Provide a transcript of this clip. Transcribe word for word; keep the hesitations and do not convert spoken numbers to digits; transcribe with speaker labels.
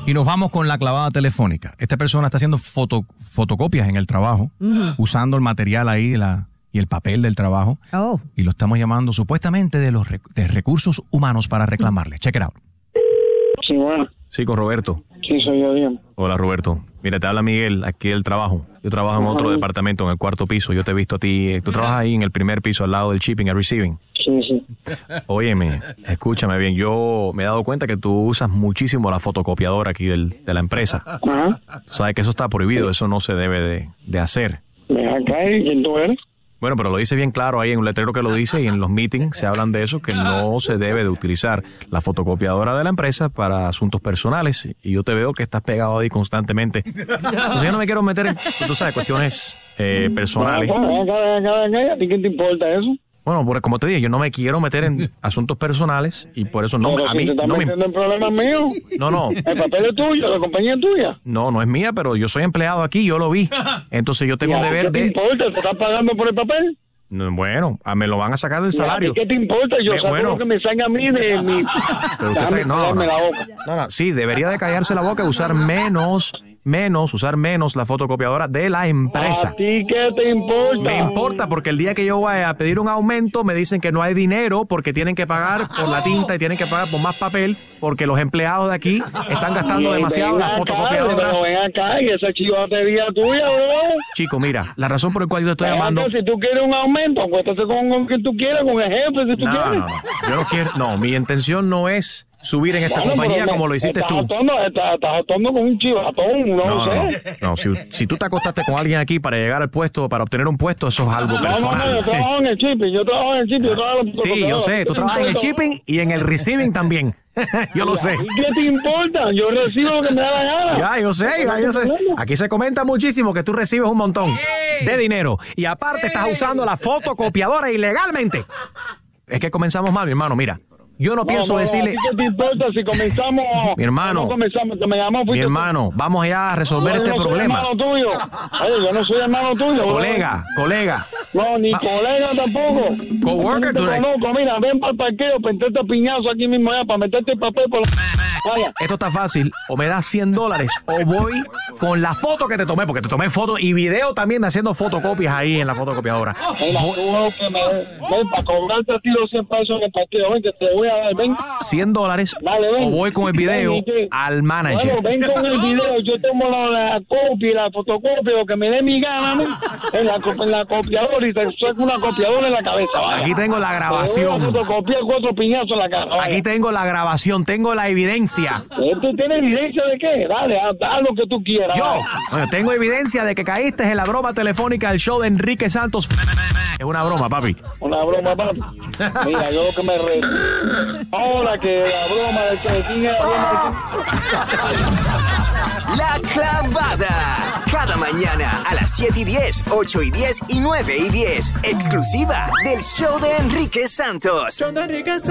Speaker 1: Y nos vamos con la clavada telefónica. Esta persona está haciendo foto, fotocopias en el trabajo, uh-huh. usando el material ahí la, y el papel del trabajo. Oh. Y lo estamos llamando supuestamente de los rec- de recursos humanos para reclamarle. Check it out.
Speaker 2: Sí, bueno.
Speaker 1: Sí, con Roberto.
Speaker 2: Sí, soy yo, bien.
Speaker 1: Hola, Roberto. Mira, te habla Miguel, aquí del trabajo. Yo trabajo en otro uh-huh. departamento, en el cuarto piso. Yo te he visto a ti. Tú trabajas ahí en el primer piso, al lado del shipping and receiving.
Speaker 2: Sí, sí.
Speaker 1: Óyeme, escúchame bien. Yo me he dado cuenta que tú usas muchísimo la fotocopiadora aquí del, de la empresa.
Speaker 2: Ajá.
Speaker 1: Tú sabes que eso está prohibido, eso no se debe de, de hacer.
Speaker 2: Ven acá, ¿y quién tú eres?
Speaker 1: Bueno, pero lo dice bien claro ahí en un letrero que lo dice y en los meetings se hablan de eso, que no se debe de utilizar la fotocopiadora de la empresa para asuntos personales. Y yo te veo que estás pegado ahí constantemente. Entonces yo no me quiero meter en, tú sabes, cuestiones eh, personales.
Speaker 2: Ven acá, ven acá, ven acá. ¿A ti qué te importa eso?
Speaker 1: Bueno, porque como te dije, yo no me quiero meter en asuntos personales y por eso no
Speaker 2: pero
Speaker 1: a
Speaker 2: si
Speaker 1: mí
Speaker 2: te estás
Speaker 1: no me
Speaker 2: metiendo en problemas míos.
Speaker 1: No, no.
Speaker 2: El papel es tuyo, la compañía es tuya.
Speaker 1: No, no es mía, pero yo soy empleado aquí, yo lo vi. Entonces yo tengo un deber
Speaker 2: ¿Qué te
Speaker 1: de
Speaker 2: importa? ¿Te estás pagando por el papel?
Speaker 1: No, bueno, a me lo van a sacar del salario.
Speaker 2: ¿Qué te importa? Yo
Speaker 1: Me,
Speaker 2: saco
Speaker 1: bueno,
Speaker 2: lo que me salga a mí de mi...
Speaker 1: Pero usted está, no, no,
Speaker 2: la boca.
Speaker 1: no, no, sí, debería de callarse la boca y usar menos, menos, usar menos la fotocopiadora de la empresa.
Speaker 2: ¿A ti qué te importa?
Speaker 1: Me importa porque el día que yo vaya a pedir un aumento me dicen que no hay dinero porque tienen que pagar por la tinta y tienen que pagar por más papel porque los empleados de aquí están gastando demasiado en las fotocopiadoras.
Speaker 2: Pero ven acá y esa chivatería tuya, bro.
Speaker 1: Chico, mira, la razón por la cual yo te estoy
Speaker 2: ven
Speaker 1: llamando...
Speaker 2: Acá, si tú quieres un aumento, acuéstate con, con quien tú quieras, con el jefe, si tú
Speaker 1: no,
Speaker 2: quieres.
Speaker 1: No, no, yo no quiero... No, mi intención no es subir en esta
Speaker 2: bueno,
Speaker 1: compañía
Speaker 2: me,
Speaker 1: como lo hiciste
Speaker 2: estás
Speaker 1: tú.
Speaker 2: Atando, estás, estás atando con un chivatón, no,
Speaker 1: no
Speaker 2: sé.
Speaker 1: No, no, si, si tú te acostaste con alguien aquí para llegar al puesto, para obtener un puesto, eso es algo
Speaker 2: no,
Speaker 1: personal.
Speaker 2: No, no, yo trabajo en el shipping, yo trabajo en el shipping, yo trabajo en el
Speaker 1: Sí, yo sé, tú trabajas en el shipping y en el receiving también. Yo lo sé.
Speaker 2: ¿Y qué te importa? Yo recibo lo que me da la gana.
Speaker 1: Ya, yo sé, ya, yo sé. Aquí se comenta muchísimo que tú recibes un montón de dinero y aparte estás usando la fotocopiadora ilegalmente. Es que comenzamos mal, mi hermano, mira. Yo no, no pienso
Speaker 2: no,
Speaker 1: decirle...
Speaker 2: ¿Qué te importa si comenzamos?
Speaker 1: Mi hermano,
Speaker 2: no comenzamos, que me llamó,
Speaker 1: mi hermano, vamos ya a resolver
Speaker 2: no,
Speaker 1: este
Speaker 2: yo no
Speaker 1: problema.
Speaker 2: Soy hermano tuyo. Oye, yo no soy hermano tuyo.
Speaker 1: Colega,
Speaker 2: bro.
Speaker 1: colega.
Speaker 2: No, ni
Speaker 1: Ma
Speaker 2: colega tampoco.
Speaker 1: Coworker,
Speaker 2: tú.
Speaker 1: No
Speaker 2: conozco, mira, ven para el parqueo, pentete piñazo aquí mismo ya para meterte el papel por la... Vaya.
Speaker 1: Esto está fácil, o me das cien dólares o voy con la foto que te tomé, porque te tomé foto y video también de haciendo fotocopias ahí en la fotocopiadora.
Speaker 2: Mira, tú que me ven para cobrarte a ti los cien pesos en el partido, ven que te voy a dar, ven.
Speaker 1: cien dólares o voy con el video ven, que, al manager.
Speaker 2: Bueno, ven con el video, yo tomo la, la copia y la fotocopia, lo que me dé mi gana, ¿no? En la, en la copiadora y te saco una copiadora en la cabeza, vaya.
Speaker 1: Aquí tengo la grabación.
Speaker 2: Fotocopia cuatro piñazos en la cara. Vaya.
Speaker 1: Aquí tengo la grabación, tengo la evidencia.
Speaker 2: ¿Tú tienes evidencia de qué? Dale, haz, haz lo que tú quieras.
Speaker 1: Yo, bueno, tengo evidencia de que caíste en la broma telefónica del show de Enrique Santos. Es una broma, papi.
Speaker 2: Una broma, papi. Mira, yo lo que me re... Ahora que la broma de que quién es la broma de...
Speaker 3: La Clavada. Cada mañana a las siete y diez, ocho y diez y nueve y diez. Exclusiva del show de Enrique Santos. Show de Enrique Santos.